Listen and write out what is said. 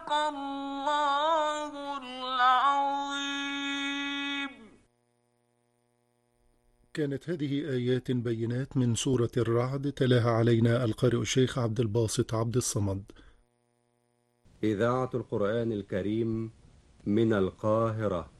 صدق الله العظيم. كانت هذه آيات بينات من سورة الرعد، تلاها علينا القارئ الشيخ عبد الباسط عبد الصمد. إذاعة القرآن الكريم من القاهرة.